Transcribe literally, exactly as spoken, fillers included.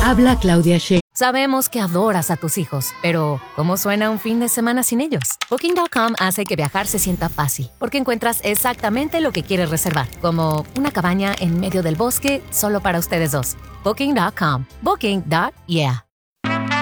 Habla Claudia Sheinbaum. Sabemos que adoras a tus hijos, pero ¿cómo suena un fin de semana sin ellos? Booking punto com hace que viajar se sienta fácil, porque encuentras exactamente lo que quieres reservar, como una cabaña en medio del bosque solo para ustedes dos. Booking punto com. Booking. Yeah.